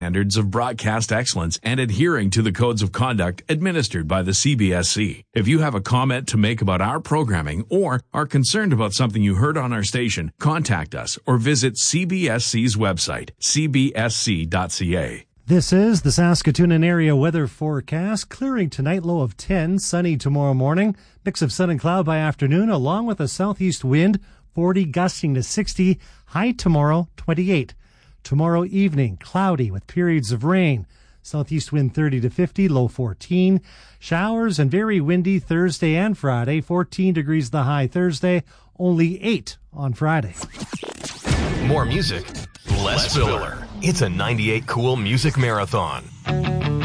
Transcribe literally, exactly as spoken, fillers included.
standards of broadcast excellence and adhering to the codes of conduct administered by the C B S C. If you have a comment to make about our programming or are concerned about something you heard on our station, contact us or visit C B S C's website, c b s c dot c a. This is the Saskatoon and area weather forecast. Clearing tonight, low of ten, sunny tomorrow morning, mix of sun and cloud by afternoon, along with a southeast wind, forty gusting to sixty, high tomorrow, twenty-eight. Tomorrow evening, cloudy with periods of rain. Southeast wind thirty to fifty, low fourteen. Showers and very windy Thursday and Friday. fourteen degrees the high Thursday, only eight on Friday. More music, less filler. It's a ninety-eight Cool Music Marathon.